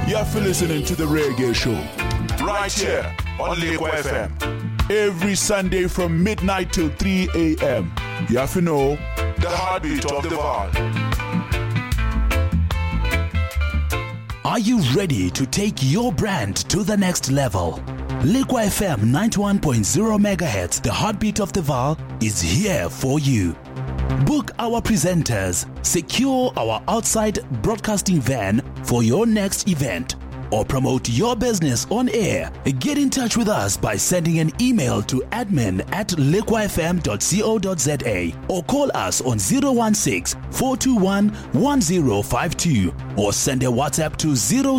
You have to listening to the Reggae Show right here on Liquid FM every Sunday from midnight till 3 a.m. You have to know the heartbeat of the Vaal. Are you ready to take your brand to the next level? Liquid FM 91.0 MHz, the heartbeat of the Vaal, is here for you. Book our presenters, secure our outside broadcasting van for your next event, or promote your business on air. Get in touch with us by sending an email to admin@liquidfm.co.za or call us on 016-421-1052 or send a WhatsApp to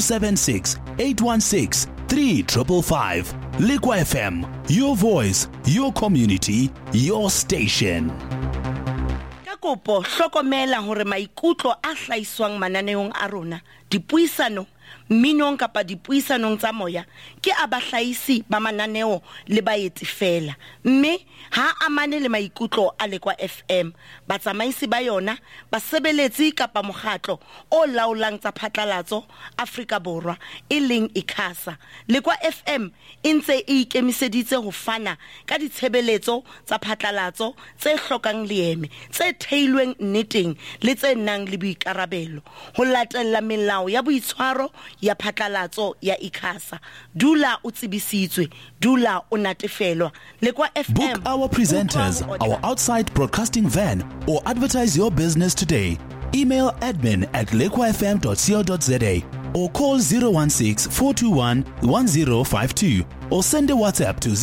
076-816-3555. Liquid FM, your voice, your community, your station. Kopo hlokomela hore maikutlo a hlaiswang mananeong a rona dipuisano minong kapa dipuisanong tsa moya ke abahlaisi ba mananeo le baetsi fela mme ha amane le maikutlo a Liquid FM batsamaisi ba yona basebeletsi kapa mokgatlo o laolang tsa phatlalatso Afrika Borwa e leng ICASA. Liquid FM intse e ikemiseditse ho fana ka ditshebeletso tsa phatlalatso tse hlokang leeme tse theilweng nneteng le tse nang le boikarabelo ho latella melao ya boitshwaro ya phatlalatso ya ICASA. Dula o tsebisitswe, dula o natefelwa. Liquid FM. Book our presenters, our outside broadcasting van, or advertise your business today. Email admin@liquidfm.co.za or call 016-421-1052 or send a WhatsApp to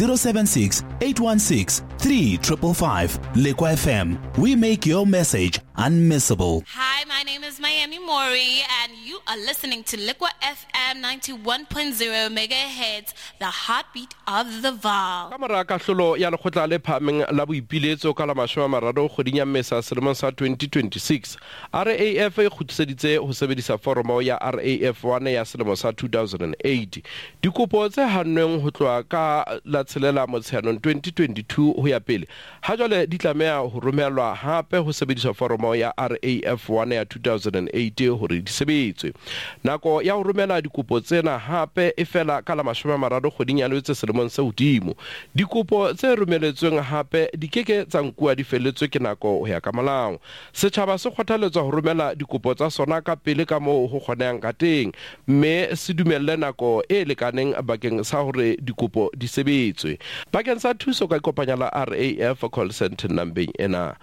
076-816-3555. Liquid FM, we make your message unmissable. Hi, my name is Miami Mori and you are listening to Liquid FM 91.0 MHz, the heartbeat of the Vaal. Kamara kahlolo ya lekgotla le phameng la boipiletso ka la 30 kgweding ya Mmesa selemong sa 2026. RAF e khutseditse ho sebedisa foromo ya RAF 1 ya selemo sa 2008. Dikopo tse hannweng ho tloa ka la tshelela Motsheanong 2022 ho ya pele. Ha jwale di tlameha ho romelwa hape ho sebedisa foromo ya RAF 1 ya 2008 hore di sebetswe. Nako ya ho romela dikopo tsena hape e fela ka la 30 kgweding ya Lwetse selemong se hodimo. Dikopo tse romeletsweng hape di keke tsa nkuwa di feletswe ke nako ho ya ka molao. Setjhaba se kgothaletswa ho romela dikopo tsa sona ka pele ka moo ho kgonang ka teng, mme se dumelle nako e lekaneng bakeng sa hore dikopo di sebetswe. Bakeng sa thuso ka kopanya la RAF call center number ena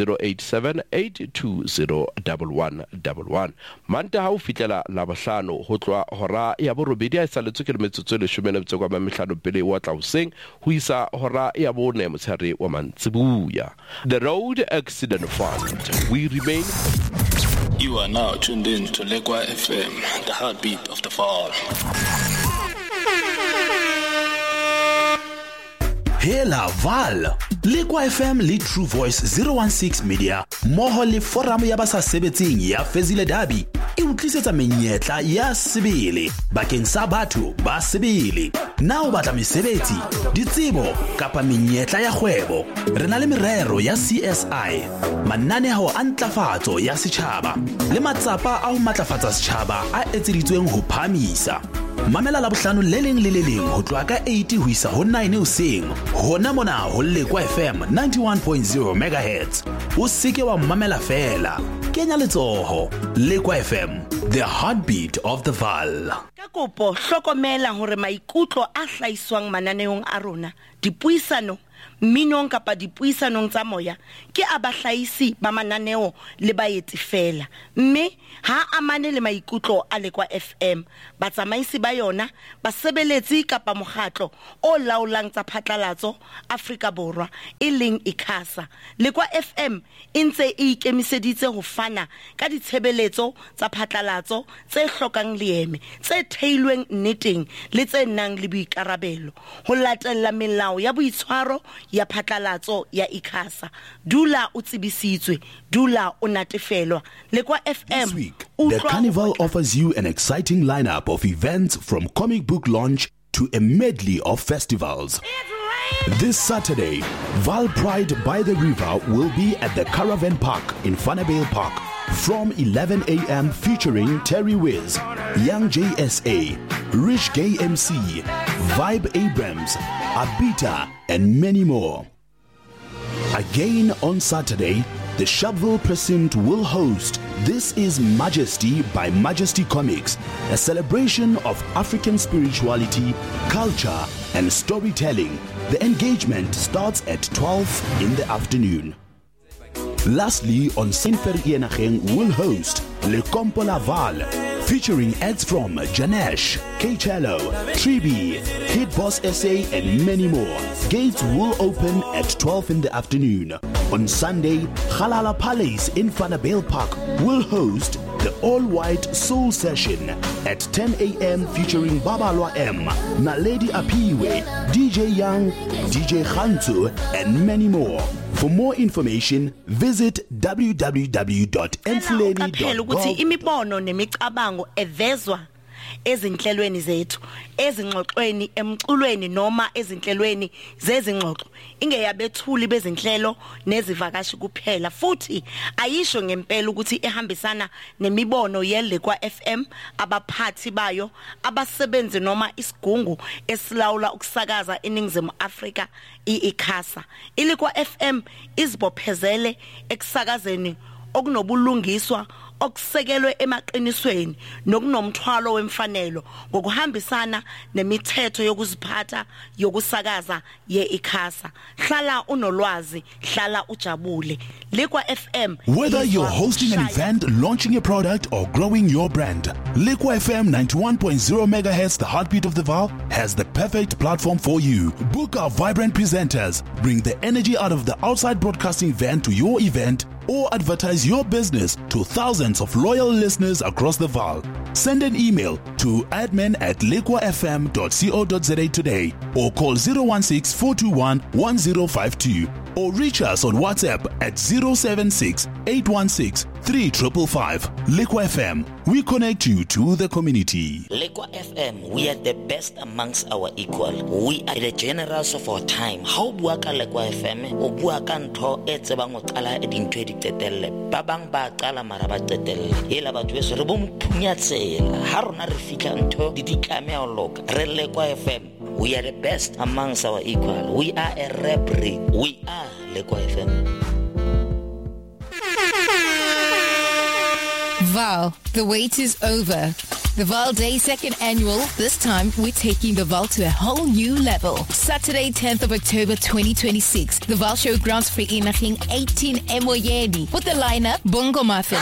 0878201111. Manta ha o fitlela la bohlano ho tloa hora ya borobedi a saletswe ke metsotso le 10 kwa mamehlano pele wa tlauseng ho isa hora ya bone motshare wa mantsibuya. The Road Accident Fund, we remain. You are now tuned in to Liquid FM, the heartbeat of the Vaal. Hela Vaal, Liquid FM le True Voice 016 Media mmoho le forum ya basebetsing ya Fezile Dabi e utlisetsa menyetla ya sebele bakeng sa batho ba sebele. Na o batla mesebetsi, ditsebo kapa menyetla ya kgwebo, re na le merero ya CSI, mananeo a ntlafatso ya setjhaba le matsapa a ho matlafatsa setjhaba a etseditsweng ho phamisa. Mamela la bohlano le leng le le leng ho tloa ka 8 ho isa ho 9 hoseng hona mona ho Liquid FM 91.0 MHz. O seke wa mamela fela, kenya letsoho. Liquid FM, the heartbeat of the Vaal. Ka kopo hlokomela hore maikutlo a hlaiswang mananeong a rona dipuisano minong kapa dipuisanong tsa moya ke abahlaisi ba mananeo le baetsi fela mme ha amane le maikutlo a Liquid FM batsamaisi ba yona basebeletsi kapa mokgatlo o laolang tsa phatlalatso Afrika Borwa e leng ICASA. Liquid FM intse e ikemiseditse ho fana ka ditshebeletso tsa phatlalatso tse hlokang leeme tse theilweng nneteng le tse nang le boikarabelo ho latella melao ya boitshwaro ya phatlalatso ya ICASA. Dula o tsebisitswe, dula o natefelwa. Liquid FM. This week, the Carnival offers you an exciting lineup of events from comic book launch to a medley of festivals. This Saturday, Vaal Pride by the River will be at the Caravan Park in Vanderbijl Park. From 11 a.m. featuring Terry Wiz, Young JSA, Rich Gay MC, Vibe Abrams, Abita, and many more. Again on Saturday, the Sharpeville Precinct will host This is Majesty by Majesty Comics, a celebration of African spirituality, culture, and storytelling. The engagement starts at 12 in the afternoon. Lastly, on Saint Ferrienacheng will host Le Compo Laval, featuring acts from Janesh, K-Cello, Tribi, Hit Boss SA, and many more. Gates will open at 12 in the afternoon. On Sunday, Halala Palace in Vanabale Park will host the all-white soul session at 10 a.m. featuring Babalwa M, Naledi Apiwe, DJ Young, DJ Khantu, and many more. For more information, visit www.mfuleni.com. Imibono nemicabango evezwa ezinhlelweni zethu, ezingxoxweni, emculweni noma ezinhlelweni zezingxoxo ingeyabethuli bezinhlelo nezivakashi kuphela, futhi ayisho ngempela ukuthi ehambisana nemibono yeLekwa FM, abaphathi bayo, abasebenzi noma isigungu esilawula ukusakaza eNingizimu Afrika iICASA. iLekwa FM izibophezele ekusakazeni okunobulungiswa okusekelwe emaqinisweni nokunomthwalo wemfanelo ngokuhambisana nemithetho yokuziphatha yokusakaza yeICASA. Hlala unolwazi, hlala ujabule. Lekwa FM. Whether you're hosting an event, launching a product, or growing your brand, Lekwa FM 91.0 MHz, the heartbeat of the Vaal, has the perfect platform for you. Book our vibrant presenters, bring the energy out of the outside broadcasting van to your event, or advertise your business to thousands of loyal listeners across the Vaal. Send an email to admin@lekwafm.co.za today, or call 016-421-1052, or reach us on WhatsApp at 076-816-3555. Lekwa FM, we connect you to the community. Lekwa FM, we are the best amongst our equal. We are the generals of our time. How buaka Lekwa FM, o buaka ntho e tsebang o qala dintho di tetelle. Ba bang ba qala mara ba tetelle. Hela batho beso re bo mphunya tsela. Ha rona re fitla ntho di tlameha o loka. Re Lekwa FM, we are the best amongst our equal. We are a rap breed. We are Lekwa FM. Vaal, the wait is over. The Vaal Day 2nd Annual, this time we're taking the Vaal to a whole new level. Saturday, 10th of October 2026, the Vaal Showgrounds Vereeniging 18 Emoyeni. With the lineup, Bongo Muffin,